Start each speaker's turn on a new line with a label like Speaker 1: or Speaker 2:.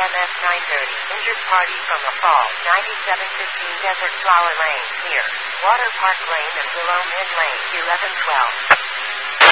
Speaker 1: MS 930. Injured party from a fall. 9715 Desert Flower Lane. Near Water Park Lane and Willow Mid Lane. 1112.